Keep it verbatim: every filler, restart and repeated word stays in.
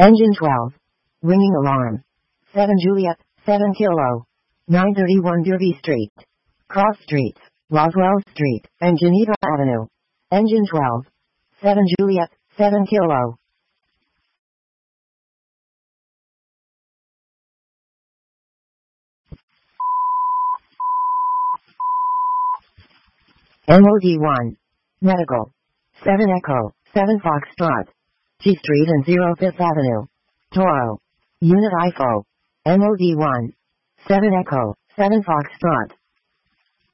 Engine twelve. Ringing alarm. seven Juliet, seven Kilo. nine thirty-one Derby Street. Cross Streets, Roswell Street, and Geneva Avenue. Engine twelve. seven Juliet, seven Kilo. M O D one. Medical. seven Echo, seven Foxtrot. G Street and zero Fifth Avenue. Toro. Unit I F O. M O D one. seven Echo, seven Foxtrot.